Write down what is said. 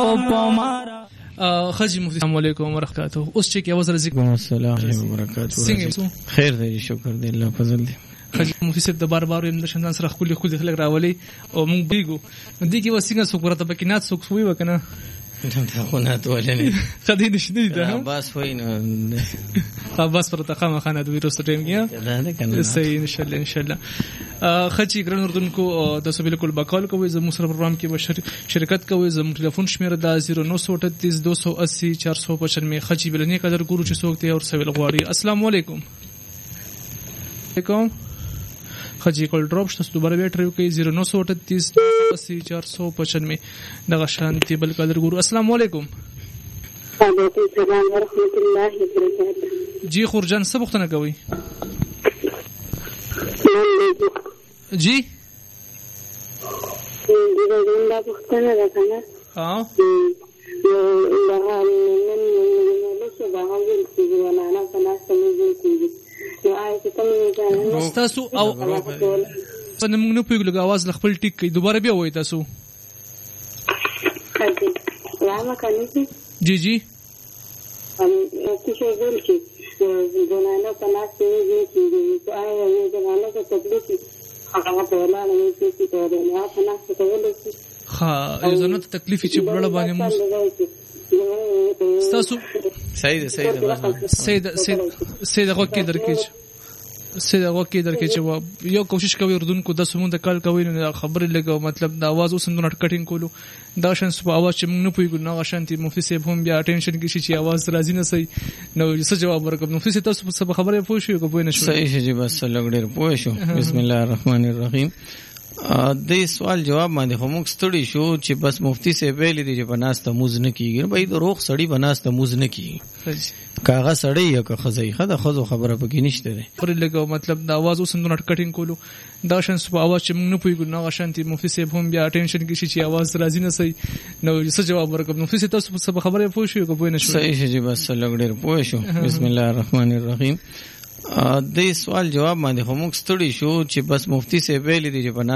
خجی مفتی السلام علیکم ورحمۃ اللہ. اوس چې اواز راځي. السلام علیکم ورحمۃ. خیر دی شکر دی الله فضل دی. خجی مفتی صاحب د بار هم د شندان سره خولي خلک راولي او مونږ بیګو دې کې وسینګه سوکرته پکې نات سوک سوی وکنه دا خونات ولني خدای دې شنی ده بس وینه بس پر تقام خانه دوی روست ټیم کې صحیح ان شاء الله. خجی ګران اردوونکو د سو بالکل بقال کوي زموږ سره پروګرام کې به شرکت کوي. زموږ ټلیفون شمیره د 0938 280 495. خجی بلنی قدر ګورو چې څوک دی او سویل غواړي. السلام علیکم. علیکم خجی کول ډراپ شته دوباره ویټ ریو کوي 0938 280 495 دغه شانتي بل قدر ګورو. السلام علیکم. وعلیکم السلام ورحمۃ اللہ وبرکاتہ. جی خورجان څه پوښتنه کوي؟ جی دا پوښتنه ده کنه. ها تاسو او په موږ نه پوهیږو اواز خپل ټیک کوي دوباره بیا وایي تاسو. جی جی ها یو ځنه تکلیف چې بلړ باندې مو تاسو سید هغه کې درکې چې یو کوشش کوي اردوونکو د سمون د کال کوي نو خبرې لګو مطلب د आवाज اوس نو کټینګ کولو دا شان په आवाज چې موږ نه پوهیږو نو شانتي مفتی صاحب هم بیا ټینشن کې شي چې आवाज راځي نه صحیح نو څه جواب ورکوم. مفتی صاحب تاسو په خبره پوه شئ کوی نه شو؟ صحیح شي بس لګډر پوه شو. بسم الله الرحمن الرحیم. د سوال جواب باندې خو موږ ستړي شو چې بس مفتی صاحب ویلي دي چې بناسته موز نه کیږي. بھائی د روغ سړی بناسته موز نه کیږي کاغه سړی یا که خزای خدا خزو خبره پکې نشته ده پر لګو مطلب د आवाज اوس نو کټینګ کولو دا شان په आवाज چې موږ نه پوهیږو نو شانتي مفتی صاحب هم بیا ټینشن کې شي چې आवाज راځي نه صحیح نو څه جواب ورکوم. مفتی صاحب تاسو په خبره پوه شئ کوی نه شو؟ صحیح شي بس لګډر پوه شو. بسم الله الرحمن الرحیم. د سوال جواب باندې خو موږ ستړي شو چې بس مفتی صاحب ویلي دي چې